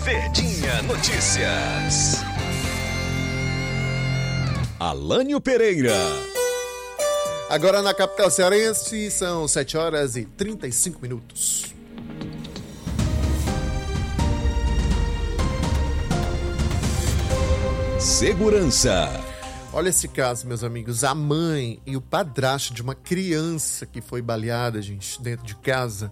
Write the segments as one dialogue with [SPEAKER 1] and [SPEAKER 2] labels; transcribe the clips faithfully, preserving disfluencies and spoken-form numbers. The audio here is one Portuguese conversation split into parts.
[SPEAKER 1] Verdinha Notícias. Alânio Pereira.
[SPEAKER 2] Agora na capital cearense são sete horas e trinta e cinco minutos.
[SPEAKER 1] Segurança.
[SPEAKER 2] Olha esse caso, meus amigos. A mãe e o padrasto de uma criança que foi baleada, gente, dentro de casa,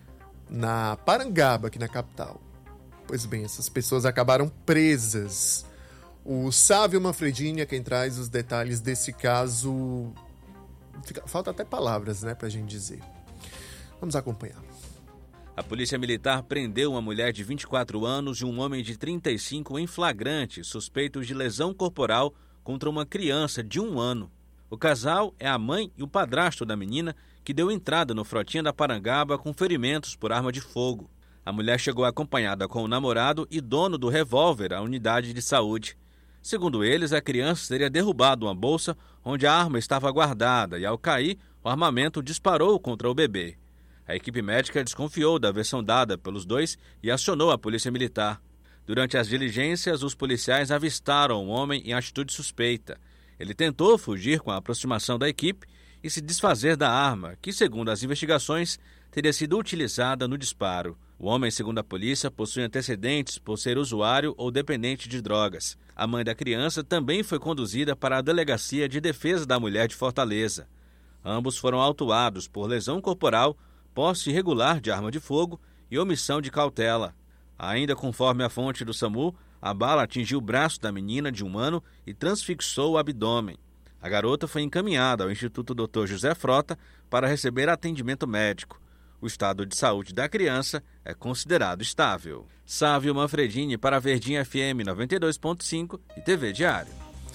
[SPEAKER 2] na Parangaba, aqui na capital. Pois bem, essas pessoas acabaram presas. O Sávio Manfredini é quem traz os detalhes desse caso. Falta até palavras, né, pra gente dizer. Vamos acompanhar.
[SPEAKER 3] A Polícia Militar prendeu uma mulher de vinte e quatro anos e um homem de trinta e cinco em flagrante, suspeitos de lesão corporal contra uma criança de um ano. O casal é a mãe e o padrasto da menina que deu entrada no Frotinha da Parangaba com ferimentos por arma de fogo. A mulher chegou acompanhada com o namorado e dono do revólver à unidade de saúde. Segundo eles, a criança teria derrubado uma bolsa onde a arma estava guardada e, ao cair, o armamento disparou contra o bebê. A equipe médica desconfiou da versão dada pelos dois e acionou a Polícia Militar. Durante as diligências, os policiais avistaram um homem em atitude suspeita. Ele tentou fugir com a aproximação da equipe e se desfazer da arma, que, segundo as investigações, teria sido utilizada no disparo. O homem, segundo a polícia, possui antecedentes por ser usuário ou dependente de drogas. A mãe da criança também foi conduzida para a Delegacia de Defesa da Mulher de Fortaleza. Ambos foram autuados por lesão corporal, posse irregular de arma de fogo e omissão de cautela. Ainda conforme a fonte do SAMU, a bala atingiu o braço da menina de um ano e transfixou o abdômen. A garota foi encaminhada ao Instituto doutor José Frota para receber atendimento médico. O estado de saúde da criança é considerado estável. Sávio Manfredini para a Verdinha F M noventa e dois ponto cinco e T V Diário.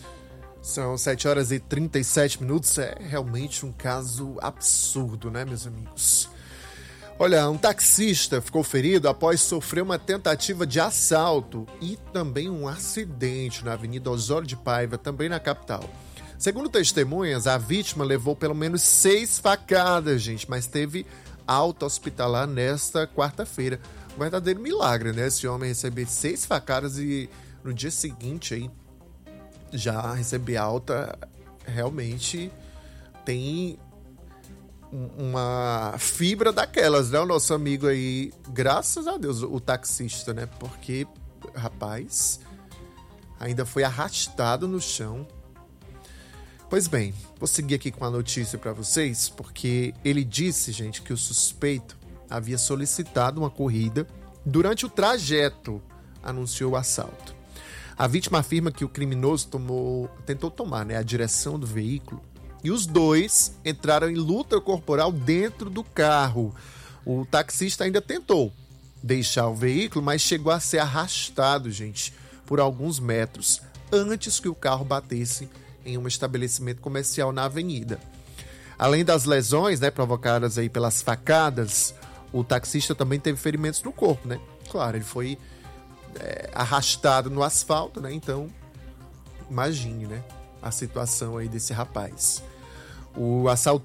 [SPEAKER 2] São sete horas e trinta e sete minutos. É realmente um caso absurdo, né, meus amigos? Olha, um taxista ficou ferido após sofrer uma tentativa de assalto e também um acidente na Avenida Osório de Paiva, também na capital. Segundo testemunhas, a vítima levou pelo menos seis facadas, gente, mas teve alta hospitalar nesta quarta-feira. Um verdadeiro milagre, né? Esse homem receber seis facadas e no dia seguinte aí já receber alta, realmente tem uma fibra daquelas, né? O nosso amigo aí, graças a Deus, o taxista, né? Porque, rapaz, ainda foi arrastado no chão. Pois bem, vou seguir aqui com a notícia para vocês, porque ele disse, gente, que o suspeito havia solicitado uma corrida. Durante o trajeto, anunciou o assalto. A vítima afirma que o criminoso tomou, tentou tomar, né, a direção do veículo e os dois entraram em luta corporal dentro do carro. O taxista ainda tentou deixar o veículo, mas chegou a ser arrastado, gente, por alguns metros antes que o carro batesse em um estabelecimento comercial na avenida. Além das lesões, né, provocadas aí pelas facadas, o taxista também teve ferimentos no corpo, né? Claro, ele foi é, arrastado no asfalto, né? Então, imagine, né, a situação aí desse rapaz. O assaltante